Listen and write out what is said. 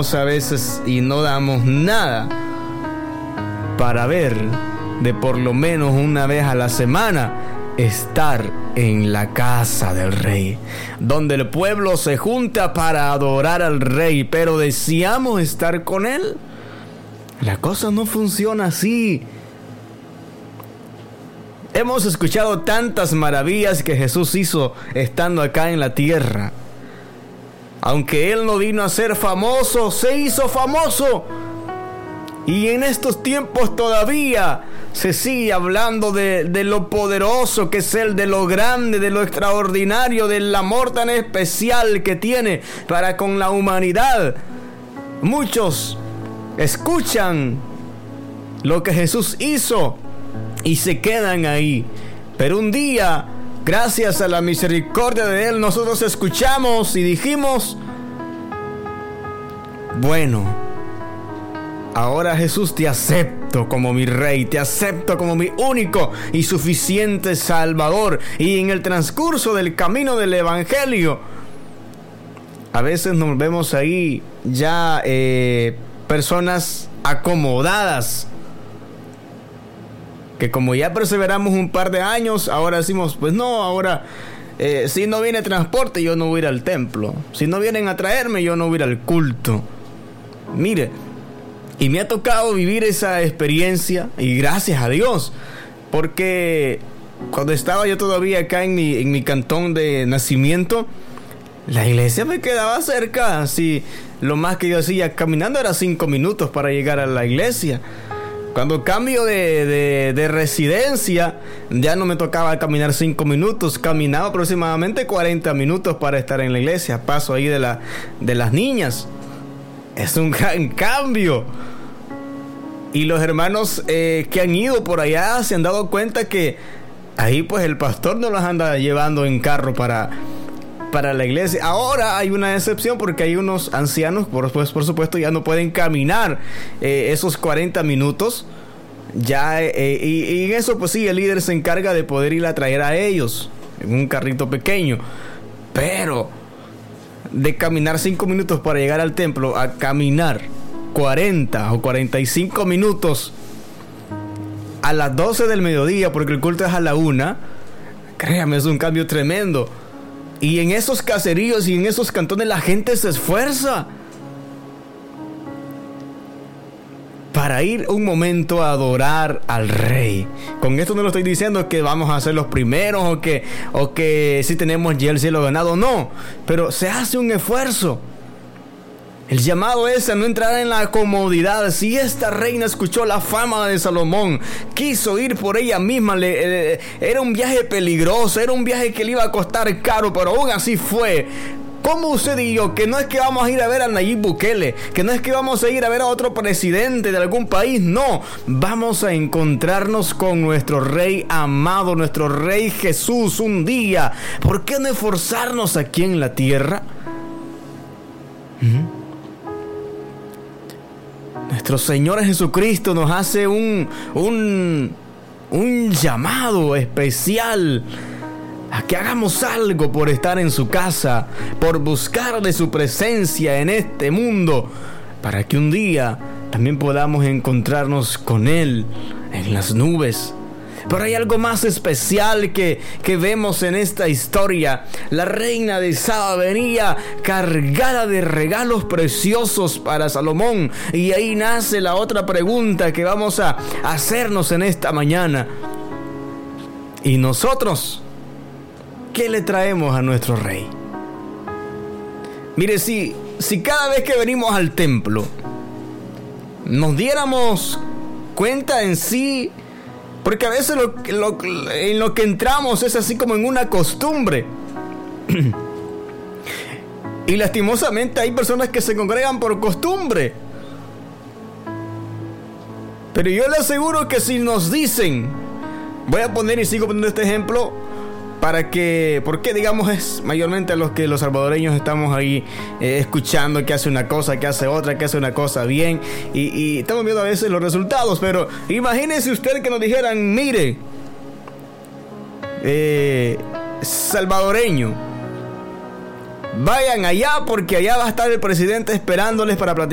venimos a veces y no damos nada para ver de por lo menos una vez a la semana estar en la casa del rey, donde el pueblo se junta para adorar al rey, pero deseamos estar con él. La cosa no funciona así. Hemos escuchado tantas maravillas que Jesús hizo estando acá en la tierra. Aunque Él no vino a ser famoso, se hizo famoso. Y en estos tiempos todavía se sigue hablando de lo poderoso que es Él, de lo grande, de lo extraordinario, del amor tan especial que tiene para con la humanidad. Muchos escuchan lo que Jesús hizo y se quedan ahí. Pero un día, gracias a la misericordia de Él, nosotros escuchamos y dijimos: bueno, ahora Jesús, te acepto como mi rey, te acepto como mi único y suficiente Salvador. Y en el transcurso del camino del Evangelio, a veces nos vemos ahí ya personas acomodadas, que como ya perseveramos un par de años, ahora decimos: pues no, ahora si no viene transporte, yo no voy a ir al templo. Si no vienen a traerme, yo no voy a ir al culto. Mire, y me ha tocado vivir esa experiencia, y gracias a Dios, porque cuando estaba yo todavía acá en mi cantón de nacimiento, la iglesia me quedaba cerca. Así, lo más que yo hacía caminando era 5 minutos para llegar a la iglesia. Cuando cambio de residencia, ya no me tocaba caminar 5 minutos, caminaba aproximadamente 40 minutos para estar en la iglesia. Paso ahí de las niñas. Es un gran cambio. Y los hermanos que han ido por allá se han dado cuenta que ahí pues el pastor no los anda llevando en carro para la iglesia. Ahora hay una excepción, porque hay unos ancianos, por supuesto, ya no pueden caminar esos 40 minutos. Ya, y en eso pues sí, el líder se encarga de poder ir a traer a ellos en un carrito pequeño. Pero de caminar 5 minutos para llegar al templo a caminar 40 o 45 minutos a las 12 del mediodía, porque el culto es a la 1, créame, es un cambio tremendo. Y en esos caseríos y en esos cantones la gente se esfuerza para ir un momento a adorar al rey. Con esto no lo estoy diciendo que vamos a ser los primeros o que si tenemos ya el cielo ganado, no, pero se hace un esfuerzo. El llamado es a no entrar en la comodidad. Si esta reina escuchó la fama de Salomón, quiso ir por ella misma, era un viaje peligroso, era un viaje que le iba a costar caro, pero aún así fue. ¿Cómo usted y yo, que no es que vamos a ir a ver a Nayib Bukele, que no es que vamos a ir a ver a otro presidente de algún país? No, vamos a encontrarnos con nuestro rey amado, nuestro rey Jesús un día. ¿Por qué no esforzarnos aquí en la tierra? Nuestro Señor Jesucristo nos hace un llamado especial a que hagamos algo por estar en su casa, por buscar de su presencia en este mundo, para que un día también podamos encontrarnos con Él en las nubes. Pero hay algo más especial que vemos en esta historia. La reina de Saba venía cargada de regalos preciosos para Salomón. Y ahí nace la otra pregunta que vamos a hacernos en esta mañana. ¿Y nosotros qué le traemos a nuestro rey? Mire, si cada vez que venimos al templo nos diéramos cuenta en sí, porque a veces en lo que entramos es así como en una costumbre. Y lastimosamente hay personas que se congregan por costumbre. Pero yo le aseguro que si nos dicen, voy a poner y sigo poniendo este ejemplo, porque digamos es mayormente a los que los salvadoreños estamos ahí escuchando que hace una cosa, que hace otra, que hace una cosa bien, y estamos viendo a veces los resultados. Pero imagínese usted que nos dijeran: mire, salvadoreño, vayan allá porque allá va a estar el presidente esperándoles para platicar